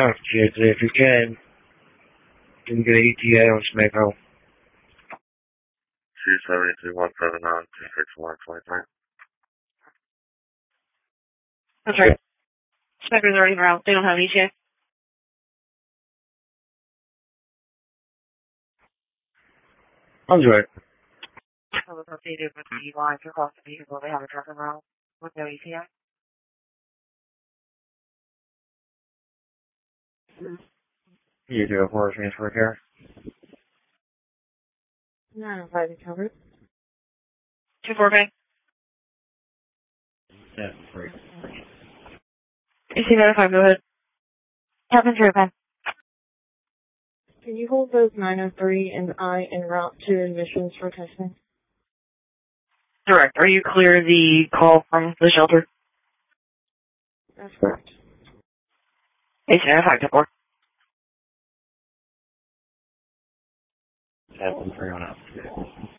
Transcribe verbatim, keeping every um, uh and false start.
talk to you today if you can. Can you get an E T A on Smego? two seven two one seven nine two six one twenty-three. That's right. Smego's already around. They don't have an E T A. I'll do it. I was updated with the lines across the vehicle. They have a truck around with no E T A. You do a forward transfer here? No, if I be covered. Two four K. That's free. E C nine five, go ahead. Captain True Pen. Can you hold those nine oh three and I en route to admissions for testing? Direct. Are you clear the call from the shelter? That's correct. E C nine five, four. Seven three on up.